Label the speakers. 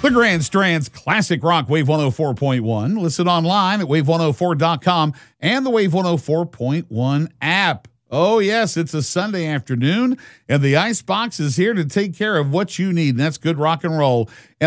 Speaker 1: The Grand Strand's classic rock, Wave 104.1. Listen online at wave104.com and the Wave 104.1 app. Oh, yes, it's a Sunday afternoon, and the Icebox is here to take care of what you need, and that's good rock and roll. And